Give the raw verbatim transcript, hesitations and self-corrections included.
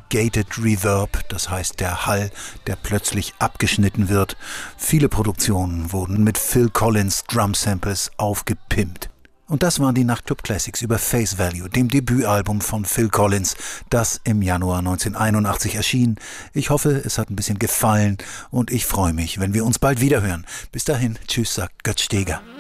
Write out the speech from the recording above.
Gated Reverb, das heißt der Hall, der plötzlich abgeschnitten wird. Viele Produktionen wurden mit Phil Collins Drum Samples aufgepimpt. Und das waren die Nachtclub Classics über Face Value, dem Debütalbum von Phil Collins, das im Januar neunzehnhunderteinundachtzig erschien. Ich hoffe, es hat ein bisschen gefallen und ich freue mich, wenn wir uns bald wiederhören. Bis dahin, tschüss, sagt Götz Steger.